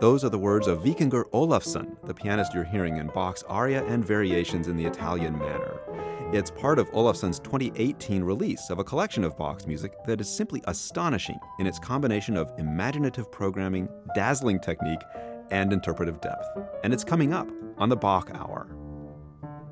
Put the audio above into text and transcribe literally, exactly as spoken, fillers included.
Those are the words of Vikingur Olafsson, the pianist you're hearing in Bach's aria and variations in the Italian manner. It's part of Olafsson's twenty eighteen release of a collection of Bach's music that is simply astonishing in its combination of imaginative programming, dazzling technique, and interpretive depth. And it's coming up on the Bach Hour.